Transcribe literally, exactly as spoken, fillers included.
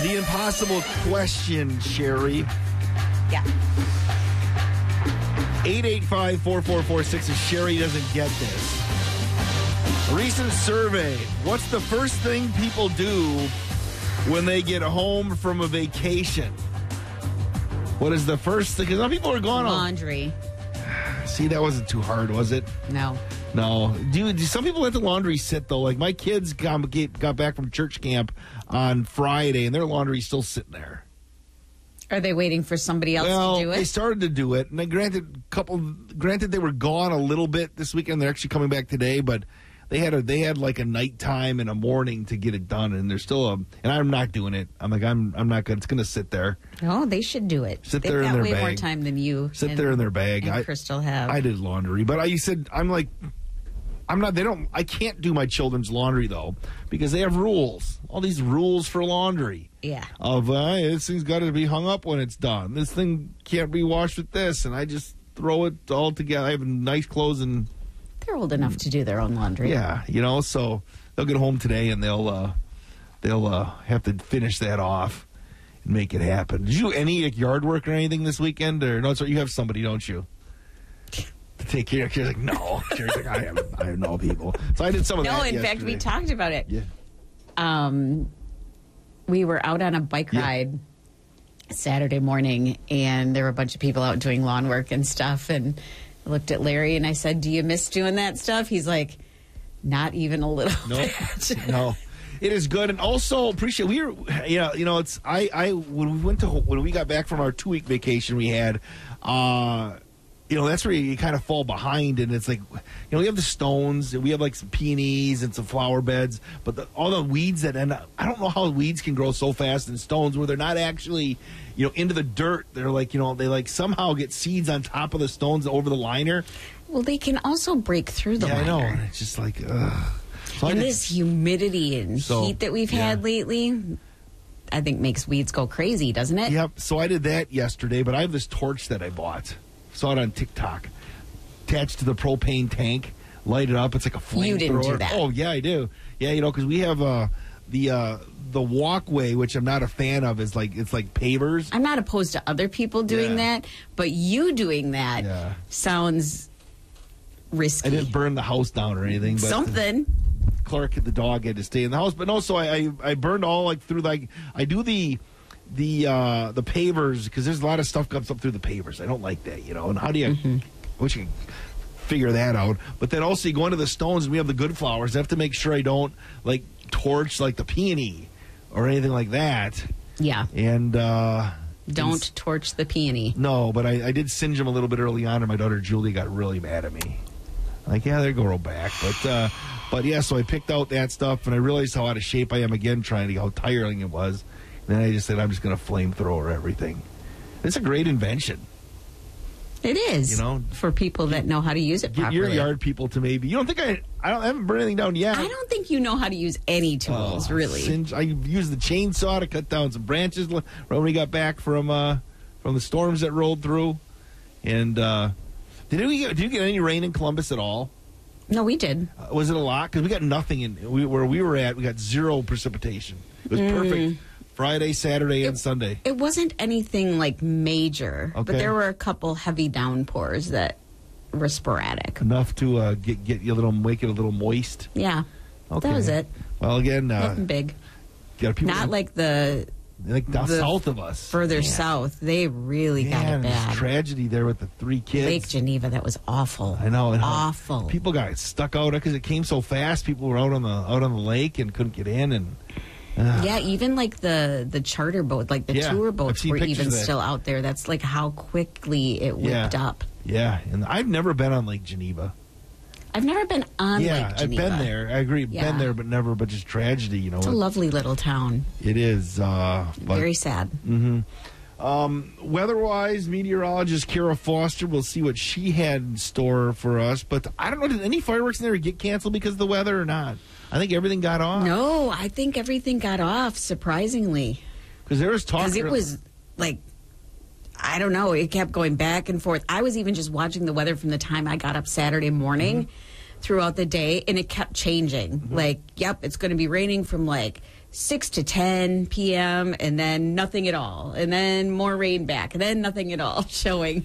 The impossible question, Sherry. Yeah. eight eight five, four four four six if Sherry doesn't get this. A recent survey. What's the first thing people do when they get home from a vacation? What is the first thing? Because some people are gone on. Laundry. See, that wasn't too hard, was it? No. No. Do, do some people let the laundry sit, though? Like, my kids got, got back from church camp on Friday, and their laundry's still sitting there. Are they waiting for somebody else well, to do it? They started to do it, and then granted, couple, granted they were gone a little bit this weekend. They're actually coming back today, but they had a they had like a nighttime and a morning to get it done, and there's still a. And I'm not doing it. I'm like I'm I'm not good. It's going to sit there. No, they should do it. Sit They've there in got their way bag. more time than you. Sit and, there in their bag. And I, Crystal have. I did laundry, but I said I'm like. I'm not, they don't, I can't do my children's laundry, though, because they have rules. All these rules for laundry. Yeah. Of, uh, this thing's got to be hung up when it's done. This thing can't be washed with this. And I just throw it all together. I have nice clothes and. They're old enough to do their own laundry. Yeah, you know, so they'll get home today and they'll, uh, they'll uh, have to finish that off and make it happen. Did you do any like, yard work or anything this weekend? Or no, so you have somebody, don't you? To take care of. She's like, no. She's like, I have, I have no people. So I did some of no, that. No, in yesterday. fact, we talked about it. Yeah. Um, we were out on a bike Yeah. ride Saturday morning, and there were a bunch of people out doing lawn work and stuff. And I looked at Larry and I said, "Do you miss doing that stuff?" He's like, "Not even a little No, bit." no. It is good, and also appreciate. We were, yeah, you know, it's I, I when we went to when we got back from our two week vacation we had. uh You know, that's where you kind of fall behind, and it's like, you know, we have the stones, and we have like some peonies and some flower beds, but the, all the weeds that end up, I don't know how weeds can grow so fast in stones where they're not actually, you know, into the dirt. They're like, you know, they like somehow get seeds on top of the stones over the liner. Well, they can also break through the yeah, liner. I know. And it's just like, ugh. So and did, this humidity and so, heat that we've yeah. had lately, I think makes weeds go crazy, doesn't it? Yep. So I did that yesterday, but I have this torch that I bought. Saw it on TikTok. Attached to the propane tank, light it up. It's like a flamethrower. You didn't do that. Oh yeah, I do. Yeah, you know, because we have uh, the uh, the walkway, which I'm not a fan of. Is like it's like pavers. I'm not opposed to other people doing Yeah. that, but you doing that Yeah. sounds risky. I didn't burn the house down or anything, but Something. Clark, the dog, had to stay in the house. But no, so I I, I burned all like through like I do the. The uh, the pavers, because there's a lot of stuff comes up through the pavers. I don't like that, you know. And how do you? Mm-hmm. I wish you could figure that out. But then also you go into the stones, and we have the good flowers. I have to make sure I don't like torch like the peony or anything like that. Yeah. And uh, Don't and, torch the peony. no, but I, I did singe them a little bit early on, and my daughter Julie got really mad at me. Like, yeah, they're going back, but uh, but yeah. So I picked out that stuff, and I realized how out of shape I am again, trying to how tiring it was. And then I just said, I'm just going to flamethrower everything. It's a great invention. It is. You know, for people that know how to use it Get properly. your yard people to maybe. You don't think I? I don't I haven't burned anything down yet. I don't think you know how to use any tools, Oh, really. Singe, I used the chainsaw to cut down some branches when we got back from uh, from the storms that rolled through. And uh, did we get, did you get any rain in Columbus at all? No, we did. Uh, was it a lot? Because we got nothing in we, where we were at. We got zero precipitation. It was Mm. perfect. Friday, Saturday, and Sunday. It wasn't anything like major, Okay. but there were a couple heavy downpours that were sporadic. Enough to uh, get get you a little, make it a little moist. Yeah, Okay. that was it. Well, again, uh, Nothing big. got people Not like the like down the south of us, further Man. south. They really got Man, it this bad. tragedy there with the three kids. Lake Geneva, that was awful. I know, I know. Awful. People got stuck out because it came so fast. People were out on the out on the lake and couldn't get in, and uh, Yeah, even like the the charter boat, like the Yeah, tour I've boats seen were pictures even of that. still out there. That's like how quickly it whipped Yeah. up. yeah. And I've never been on Lake Geneva. I've never been on yeah, Lake I've Geneva. been there. I agree, Yeah. been there, but never. But just tragedy, you know. It's a lovely little town. It is. Uh, but, Very sad. hmm Um, weather-wise, meteorologist Kara Foster, we'll see what she had in store for us. But I don't know, did any fireworks in there get canceled because of the weather or not? I think everything got off. No, I think everything got off, surprisingly. Because there was talk. Because it was like, I don't know, it kept going back and forth. I was even just watching the weather from the time I got up Saturday morning Mm-hmm. throughout the day, and it kept changing. Mm-hmm. Like, yep, it's going to be raining from like six to ten p.m. and then nothing at all. And then more rain back. And then nothing at all showing.